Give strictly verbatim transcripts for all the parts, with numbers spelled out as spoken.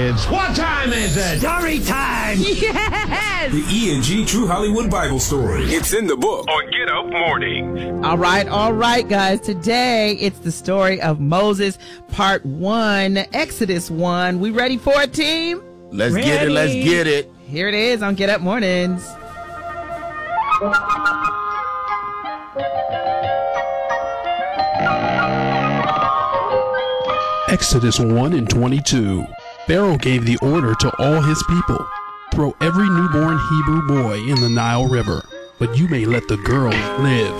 kids. What time is it? Story time! Yes! The E and G True Hollywood Bible Story. It's in the book on Get Up Morning. All right, all right, guys. Today, it's the story of Moses, part one, Exodus one. We ready for it, team? Let's ready. get it, let's get it. Here it is on Get Up Mornings. Exodus one and twenty-two. Pharaoh gave the order to all his people, throw every newborn Hebrew boy in the Nile River, but you may let the girls live.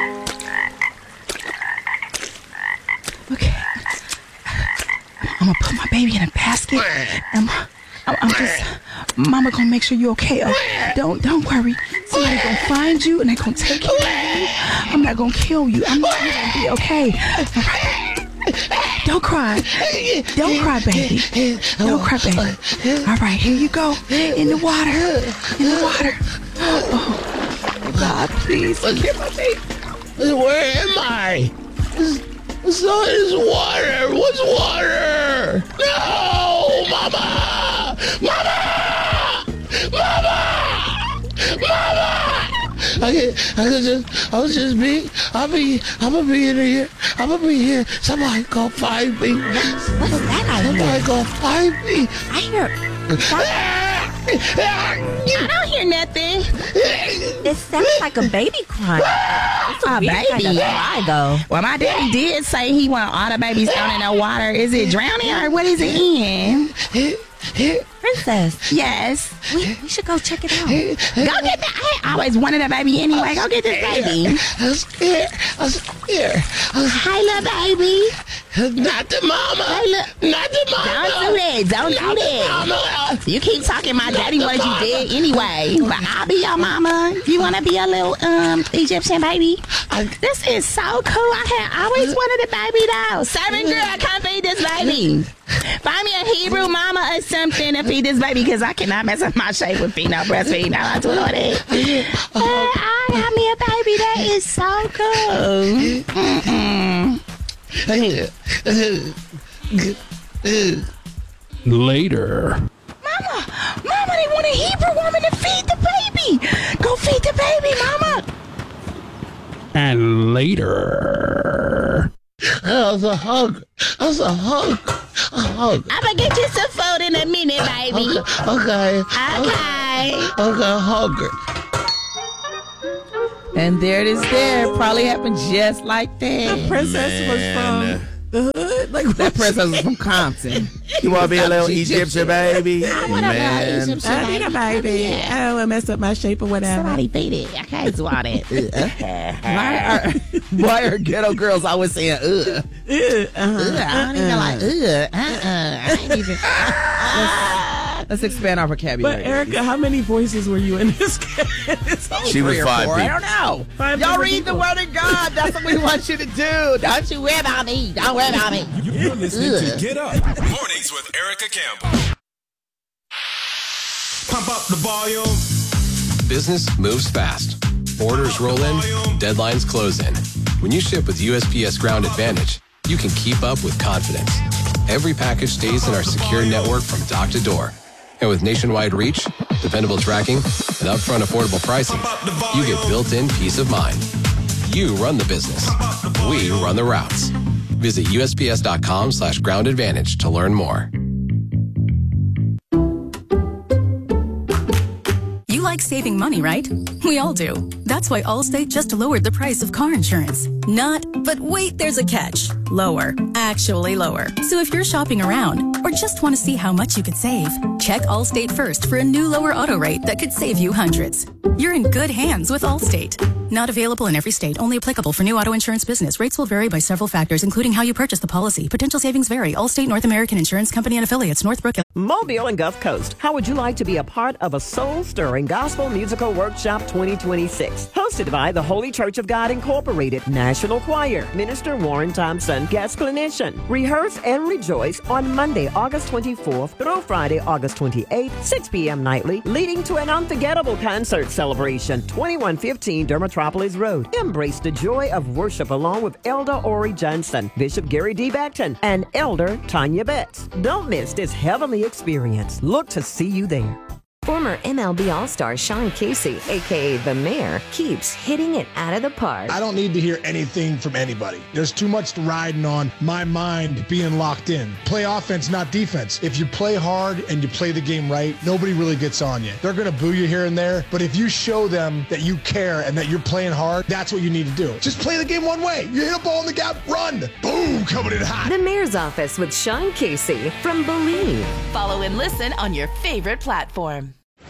Okay. I'm gonna put my baby in a basket. I'm, I'm, I'm just, Mama gonna make sure you're okay. Oh, don't, don't worry. Somebody gonna find you and they gonna take you. I'm not gonna kill you. I'm not gonna be okay. All right. Don't cry. Don't cry, baby. Don't cry, baby. All right, here you go. In the water. In the water. Oh, God, please. Get my baby. Where am I? It's not this water. What's water? No! Mama! Mama! Mama! Mama! I can, I can just, I'll just be, I'll be, I'm gonna be in here. I'm gonna be here. Somebody go find me. What's that out Somebody there? go find me. I hear. I don't hear nothing. It sounds like a baby crying. It's a, a baby. baby. Kind of cry, though. Well, my daddy did say he want all the babies thrown in the water. Is it drowning or what is it in? Princess. Yes. We, we should go check it out. Go get that. I always wanted a baby anyway. Go get this baby. I'm scared. I'm scared. Hey, little baby. Not the mama. Hey, look. Not the mama. Don't do that. Don't Not do that. Mama. You keep talking. My daddy wanted you dead anyway. But I'll be your mama. You want to be a little um Egyptian baby? I, This is so cool. I had always wanted a baby though. Servant girl, come feed this baby. Find me a Hebrew mama or something to feed this baby because I cannot mess up my shape with feeding no breastfeeding. I'm not doing all that. Hey, I got me a baby. That is so cool. Mm-mm. Later. Mama, Mama, they want a Hebrew woman to feed the baby. Go feed the baby, Mama. And later. That was a hug. That was a hug. A hug. I'm going to get you some food in a minute, baby. Okay. Okay. Okay, hug. And there it is there. Probably happened just like that. The princess Man. was from the hood. Like that princess was from Compton. You want to be a little Egyptian, baby? I want to be an Egyptian I need a baby. Yeah. I don't want to mess up my shape or whatever. Somebody feed it. I can't do all that. Why are, why are ghetto girls always saying, ugh? Uh, uh-huh. Ugh, I don't even like, ugh, uh-uh. I ain't even. Let's, let's expand our vocabulary. But Erica, how many voices were you in this? this She was five four. people. I don't know. Five Y'all read people. the word of God. That's what we want you to do. Don't you worry about me. Don't worry about me. You're listening to Get Up Mornings with Erica Campbell. Pump up the volume. Business moves fast. Orders roll in, deadlines close in. When you ship with U S P S Ground Advantage, you can keep up with confidence. Every package stays in our secure network from dock to door. And with nationwide reach, dependable tracking, and upfront affordable pricing, you get built-in peace of mind. You run the business. We run the routes. Visit U S P S dot com slash ground advantage to learn more. You like saving money, right? We all do. That's why Allstate just lowered the price of car insurance. Not, but wait, there's a catch. Lower. Actually lower. So if you're shopping around or just want to see how much you could save, check Allstate first for a new lower auto rate that could save you hundreds. You're in good hands with Allstate. Not available in every state. Only applicable for new auto insurance business. Rates will vary by several factors, including how you purchase the policy. Potential savings vary. Allstate North American Insurance Company and affiliates. Northbrook. Mobile and Gulf Coast. How would you like to be a part of a soul-stirring gospel musical workshop twenty twenty-six? Hosted by the Holy Church of God Incorporated National Choir. Minister Warren Thompson, guest clinician. Rehearse and rejoice on Monday, August twenty-fourth through Friday, August twenty-eighth, six p.m. nightly, leading to an unforgettable concert celebration. twenty-one fifteen Dermot Metropolis Road. Embrace the joy of worship along with Elder Ori Johnson, Bishop Gary D. Beckton, and Elder Tanya Betts. Don't miss this heavenly experience. Look to see you there. Former M L B All-Star Sean Casey, a k a. The Mayor, keeps hitting it out of the park. I don't need to hear anything from anybody. There's too much riding on my mind being locked in. Play offense, not defense. If you play hard and you play the game right, nobody really gets on you. They're going to boo you here and there, but if you show them that you care and that you're playing hard, that's what you need to do. Just play the game one way. You hit a ball in the gap, run. Boom, coming in hot. The Mayor's Office with Sean Casey from Believe. Follow and listen on your favorite platform.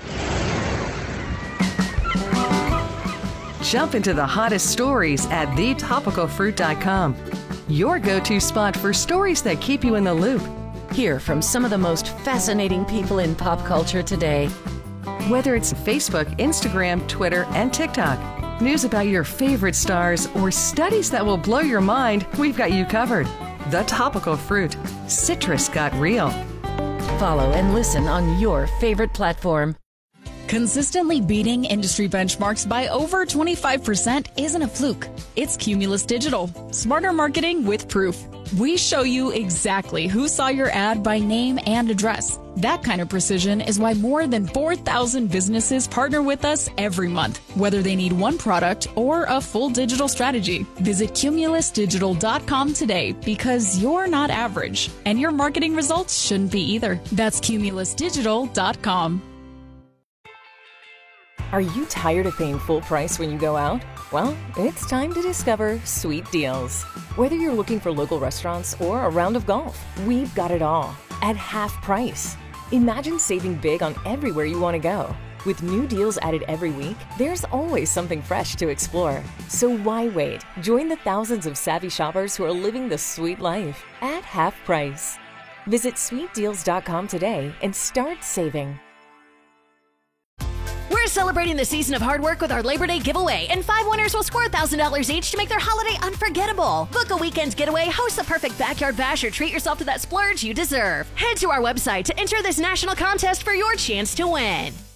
Jump into the hottest stories at the topical fruit dot com. Your go-to spot for stories that keep you in the loop. Hear from some of the most fascinating people in pop culture today. Whether it's Facebook, Instagram, Twitter, and TikTok, news about your favorite stars, or studies that will blow your mind, we've got you covered. The Topical Fruit. Citrus got real. Follow and listen on your favorite platform. Consistently beating industry benchmarks by over twenty-five percent isn't a fluke. It's Cumulus Digital. Smarter marketing with proof. We show you exactly who saw your ad by name and address. That kind of precision is why more than four thousand businesses partner with us every month, whether they need one product or a full digital strategy. Visit cumulus digital dot com today because you're not average, and your marketing results shouldn't be either. That's cumulus digital dot com. Are you tired of paying full price when you go out? Well, it's time to discover Sweet Deals. Whether you're looking for local restaurants or a round of golf, we've got it all at half price. Imagine saving big on everywhere you want to go. With new deals added every week, there's always something fresh to explore. So why wait? Join the thousands of savvy shoppers who are living the sweet life at half price. Visit sweet deals dot com today and start saving. We're celebrating the season of hard work with our Labor Day giveaway, and five winners will score one thousand dollars each to make their holiday unforgettable. Book a weekend getaway, host the perfect backyard bash, or treat yourself to that splurge you deserve. Head to our website to enter this national contest for your chance to win.